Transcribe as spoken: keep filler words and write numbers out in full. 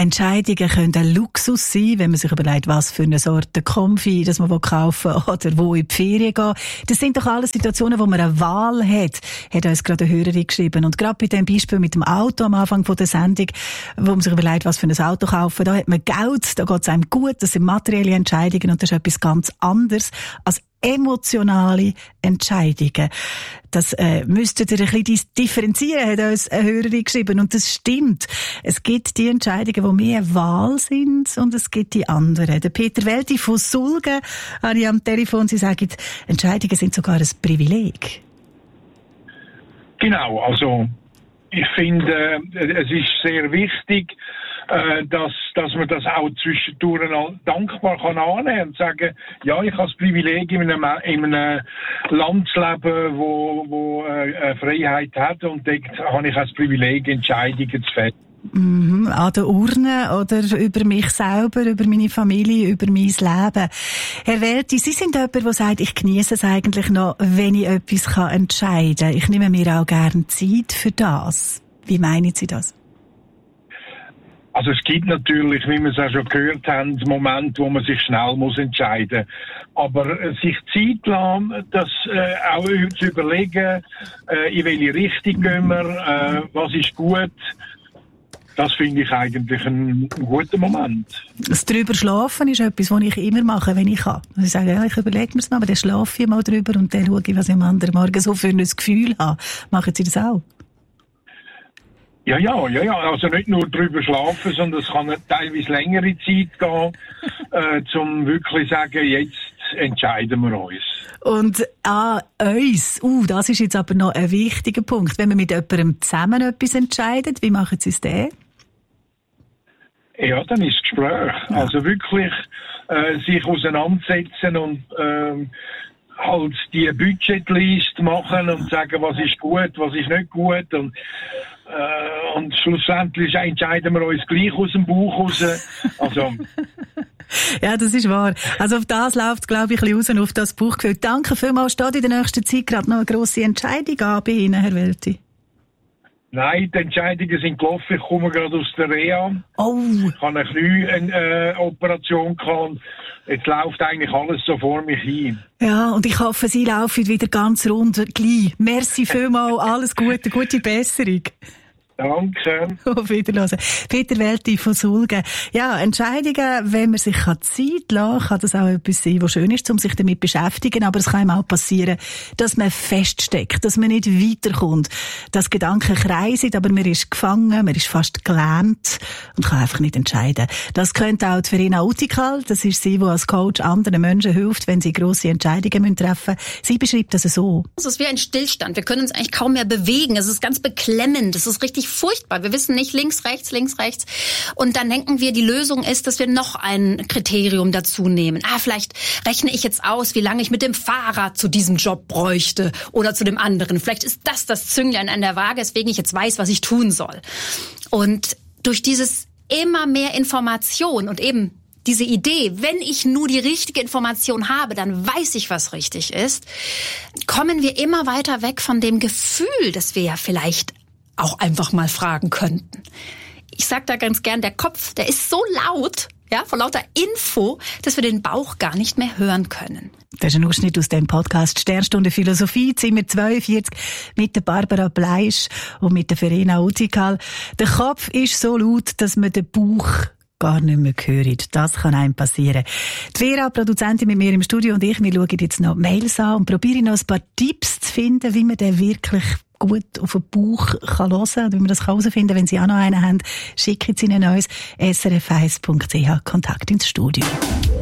Entscheidungen können ein Luxus sein, wenn man sich überlegt, was für eine Sorte Konfi das man kaufen will oder wo in die Ferien gehen. Das sind doch alles Situationen, wo man eine Wahl hat, hat uns gerade eine Hörerin geschrieben. Und gerade bei dem Beispiel mit dem Auto am Anfang von der Sendung, wo man sich überlegt, was für ein Auto kaufen, da hat man Geld, da geht es einem gut, das sind materielle Entscheidungen und das ist etwas ganz anderes als emotionale Entscheidungen. Das äh, müsstet ihr ein bisschen differenzieren, hat uns eine Hörerin geschrieben. Und das stimmt. Es gibt die Entscheidungen, die mehr Wahl sind und es gibt die anderen. Der Peter Welti von Sulgen habe ich am Telefon. Sie sagen, Entscheidungen sind sogar ein Privileg. Genau, also ich finde, es ist sehr wichtig, dass, dass man das auch zwischendurch dankbar kann annehmen und sagen, ja, ich habe das Privileg, in einem, in einem Land zu leben, wo, wo äh, Freiheit hat, und dort habe ich auch das Privileg, Entscheidungen zu fällen. Mhm, an der Urne oder über mich selber, über meine Familie, über mein Leben. Herr Welti, Sie sind jemand, der sagt, ich genieße es eigentlich noch, wenn ich etwas kann entscheiden kann. Ich nehme mir auch gerne Zeit für das. Wie meinen Sie das? Also es gibt natürlich, wie wir es auch schon gehört haben, Momente, wo man sich schnell muss entscheiden muss. Aber äh, sich Zeit lassen, das äh, auch zu überlegen, äh, in welche Richtung gehen wir, äh, was ist gut, das finde ich eigentlich ein, ein guter Moment. Das drüber schlafen ist etwas, was ich immer mache, wenn ich kann. Ich sage, ja, ich überlege mir es noch, aber dann schlafe ich mal drüber und dann schaue ich, was ich am anderen Morgen so für ein Gefühl habe. Machen Sie das auch? Ja, ja, ja, ja. Also nicht nur drüber schlafen, sondern es kann eine teilweise längere Zeit gehen, äh, um wirklich zu sagen, jetzt entscheiden wir uns. Und an uns, uh, das ist jetzt aber noch ein wichtiger Punkt. Wenn man mit jemandem zusammen etwas entscheidet, wie machen Sie es denn? Ja, dann ist das Gespräch. Ja. Also wirklich äh, sich auseinandersetzen und äh, halt die Budgetliste machen und sagen, was ist gut, was ist nicht gut. Und Äh, und schlussendlich entscheiden wir uns gleich aus dem Bauch raus. Also. Ja, das ist wahr. Also auf das läuft, glaube ich, ein bisschen raus, auf das Bauchgefühl. Danke vielmals. Steht in der nächsten Zeit gerade noch eine grosse Entscheidung an bei Ihnen, Herr Welti? Nein, die Entscheidungen sind gelaufen. Ich komme gerade aus der Reha. Oh. Ich habe eine Knie-Operation gehabt. Jetzt läuft eigentlich alles so vor mich hin. Ja, und ich hoffe, Sie laufen wieder ganz rund gleich. Merci vielmals. Alles Gute, gute Besserung. Danke. Auf Wiederhören. Peter Welti von Sulgen. Ja, Entscheidungen, wenn man sich Zeit lassen kann, kann das auch etwas sein, was schön ist, um sich damit zu beschäftigen. Aber es kann ihm auch passieren, dass man feststeckt, dass man nicht weiterkommt, dass Gedanken kreisen, aber man ist gefangen, man ist fast gelähmt und kann einfach nicht entscheiden. Das könnte auch die Verena Utikal, das ist sie, die als Coach anderen Menschen hilft, wenn sie grosse Entscheidungen treffen müssen. Sie beschreibt das so. Es ist wie ein Stillstand. Wir können uns eigentlich kaum mehr bewegen. Es ist ganz beklemmend. Es ist richtig furchtbar. Wir wissen nicht links, rechts, links, rechts. Und dann denken wir, die Lösung ist, dass wir noch ein Kriterium dazu nehmen. Ah, vielleicht rechne ich jetzt aus, wie lange ich mit dem Fahrrad zu diesem Job bräuchte oder zu dem anderen. Vielleicht ist das das Zünglein an der Waage, weswegen ich jetzt weiß, was ich tun soll. Und durch dieses immer mehr Information und eben diese Idee, wenn ich nur die richtige Information habe, dann weiß ich, was richtig ist, kommen wir immer weiter weg von dem Gefühl, dass wir ja vielleicht auch einfach mal fragen könnten. Ich sag da ganz gern, der Kopf, der ist so laut, ja, vor lauter Info, dass wir den Bauch gar nicht mehr hören können. Das ist ein Ausschnitt aus dem Podcast Sternstunde Philosophie, Zimmer zweiundvierzig, mit der Barbara Bleisch und mit der Verena Utikal. Der Kopf ist so laut, dass man den Bauch gar nicht mehr hört. Das kann einem passieren. Die Vera, Produzentin mit mir im Studio, und ich, wir schauen jetzt noch Mails an und probieren noch ein paar Tipps zu finden, wie man den wirklich gut auf den Bauch kann hören kann, wie man das herausfinden kann. Wenn Sie auch noch einen haben, schicken Sie ihn uns. S R F eins Punkt C H, Kontakt ins Studio.